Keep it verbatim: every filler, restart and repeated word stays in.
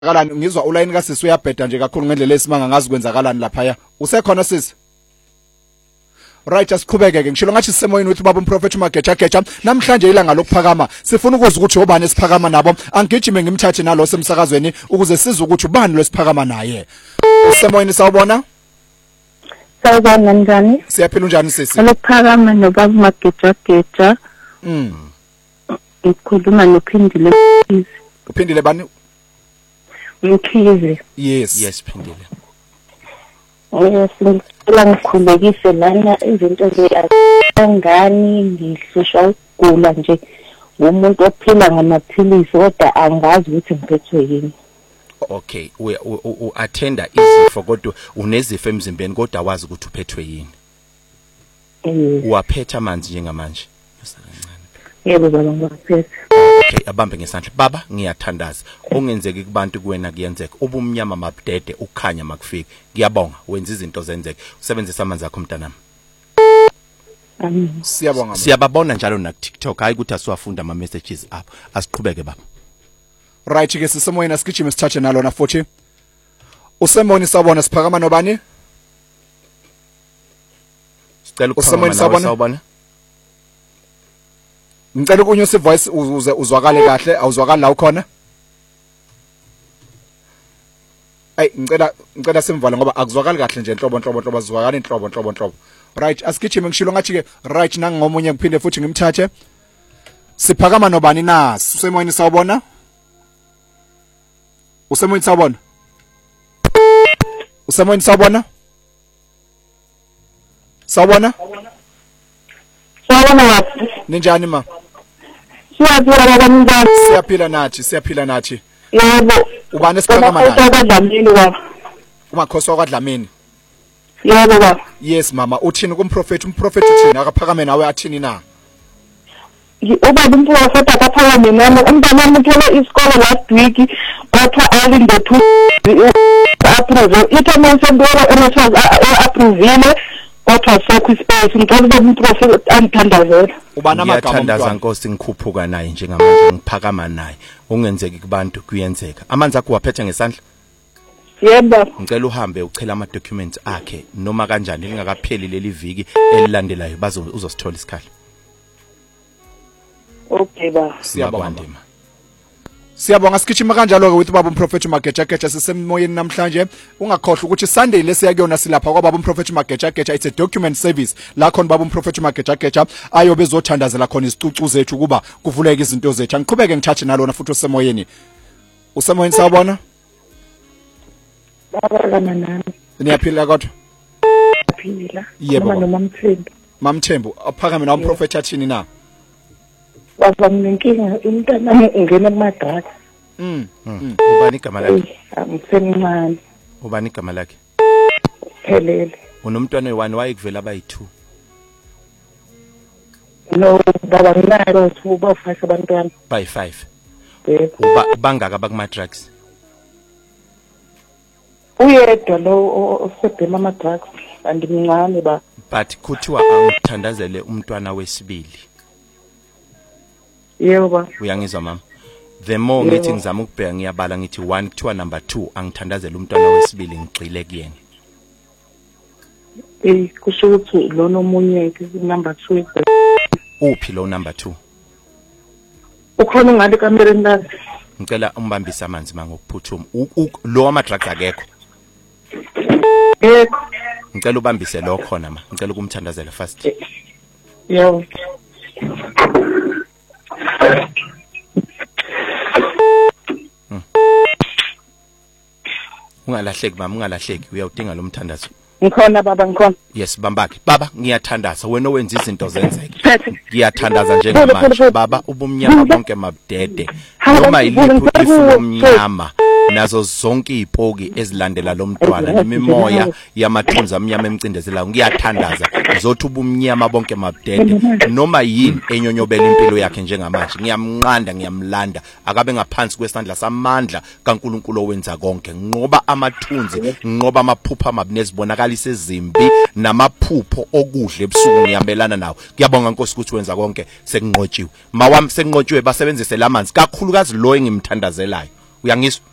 kalani ngizwa ulayini kasisi uyabheda nje kakhulu ngendlela esimanga ngazi kwenzakalani lapha usekhona sisi right asiqhubeke ke ngishilo ngathi sisemoyeni uthi baba umprofeti uMageja Geja namhlanje ilanga lokuphakama sifuna ukuzwa ukuthi obani esiphakama nabo angigijime ngimthathe nalo semsakazweni ukuze sizwe ukuthi ubani lesiphakama naye usemoyeni sawubona sawubona njani siyaphila unjani sisi lokuphakama nobaba uMageja Geja mm ikhuluma nophindile uphindile bani Mkhize yes yes phindile yes ngicela ngikhulekise lana izinto zeyangani ngihlushwa ukugula nje umuntu ophila ngamaphilisi kodwa angazi ukuthi ngiphethwe yini okay u attenda izifo kodwa unezifo emzimbeni kodwa wazi ukuthi uphethwe yini uwaphetha amanzi njengamanje yebo baba ngiyaphetha okay abambe ngesandla baba ngiyathandaza ongenzeki kubantu kuwena kuyenzeka ubumnyama mabudede ukukhanya makufika ngiyabonga wenza izinto zenzeke usebenzisa amanzi akho mntanami amen siyabonga siyababona njalo na TikTok hayi ukuthi asiwafunda ama messages apho asiqhubeke baba right ke sisemoyeni asigijime sithathe nalona futhi usemoni sabona siphakama nobani sicela ukuphakama sawubona ngicela ukunyusa ivoice uze uzwakale kahle awuzwakali la ukhona ay ngicela ngicela simvala ngoba akuzwakali kahle nje inhlobo inhlobo inhlobo azwakala inhlobo inhlobo inhlobo right asigijime ngishilo ngathi ke right nangomunye ngiphinde futhi ngimthathe siphakama nobani na usemoyeni sawubona usemoyeni sawubona usemoyeni sawubona sawubona sawubona ninjani ma siyaphila baba siyaphila nathi siyaphila nathi yebo ubani esiphakama naye uMakhosi baba uMakhosi kwaDlamini yebo baba yes mama uthini kumprofeti umprofeti uthini akaphakame nawe athini na ubaba umprofeti akaphakame nami umntana wami uthole isikole last week kwatha alinde two approve ithome sembora enathwa approvile kodwa sekho ispace ngicela baba umprofeti andithandazela ubana amagama ngiyathandaza Nkosi ngikhuphuka naye njengamanje ngiphakama naye ungenzeki kubantu kuyenzeka amanzi akho waphethe ngesandla yebo ngicela uhambe uchela ama documents akhe noma kanjani lingakapheli leli viki elilandelayo bazo uzosithola isikhala okay ba siyabonga siyabonga sigijima kanjalo ke uthi baba umprofeti uMageja Geja sisemoyeni namhlanje ungakhohlwa ukuthi Sunday lesiya kuyona silapha kwababa umprofeti uMageja Geja it's a document service la khona baba umprofeti uMageja Geja ayo bezothandazela khona isicucu zethu kuba kuvuleke izinto zethu angiqhubeke ngithathe nalona futhi usemoyeni usemoyeni sawubona baba lana nami niyaphila kodwa phila yebo noma Mamthembu Mamthembu aphakame na umprofeti athini na baba nginkinga umntana ungena kuma-drugs mm ubani igama lakhe amsemncane ubani igama lakhe phelele unomntwana oyi-one wayekuvela abayi-two no baba nginayo two ba-five abantwana bayi-five yebo bangaka bakuma-drugs uyedwa lo osebhema ama-drugs andimncane ba but kuthiwa angithandazele umntwana wesibili yebo ba uyangizwa mama the more ngithi ngizama ukubheka ngiyabala ngithi one kuthiwa number two angithandazela umntwana wesibili ngigcile kuyena eh kusho ukuthi lona omunye ke number two uphi lo number two ukhona ngale kamereni lakhe ngicela umbambise amanzi mangokuphuthuma lo ama drugs akekho yebo ngicela ubambise lo khona ma ngicela ukumthandazela first yebo ungalahleki mama ungalahleki uyawudinga lo mthandazo ngikhona baba ngikhona yes bambaki baba ngiyathandaza wena owenza izinto zenzeke ngiyathandaza njengamanje baba ubumnyama bonke mabudede noma yiliphi ifu omnyama nazo zonke izipoki ezilandela lo mntwana nemimoya yamathunzi amnyama emcindezelayo ngiyathandaza zothi ubumnyama bonke mabudede noma yini enyonyobela impilo yakhe njengamanje ngiyamnqanda ngiyamlanda akabe ngaphansi kwesandla samandla kaNkuluNkulu owenza konke nqoba amathunzi nqoba amaphupho amabunezibonakala isezimbi namaphupho okudla ebusuku ngiyambelana nawo ngiyabonga Nkosi ukuthi wenza konke sekunqotshiwe mawami sekunqotshiwe basebenzise lamanzi kakhulukazi lo engimthandazelayo uyangizwa